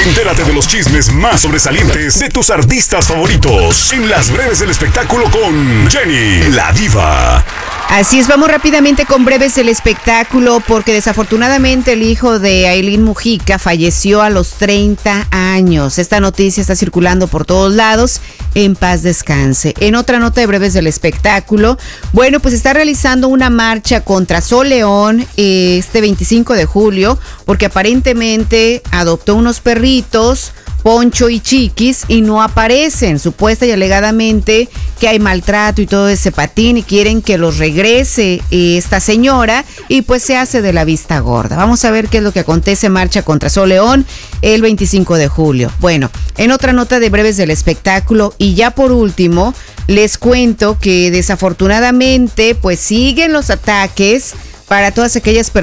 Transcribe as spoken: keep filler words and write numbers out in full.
Entérate de los chismes más sobresalientes de tus artistas favoritos en Las Breves del Espectáculo con Jenny, la diva. Así es, vamos rápidamente con Breves del Espectáculo porque desafortunadamente el hijo de Aileen Mujica falleció a los treinta años. Esta noticia está circulando por todos lados. En paz descanse. En otra nota de Breves del Espectáculo, bueno, pues está realizando una marcha contra Sol León eh, este veinticinco de julio porque aparentemente adoptó unos perritos, Poncho y Chiquis, y no aparecen, supuesta y alegadamente que hay maltrato y todo ese patín y quieren que los regrese esta señora y pues se hace de la vista gorda. Vamos a ver qué es lo que acontece en marcha contra Sol León el veinticinco de julio. Bueno, en otra nota de Breves del Espectáculo y ya por último les cuento que desafortunadamente pues siguen los ataques para todas aquellas personas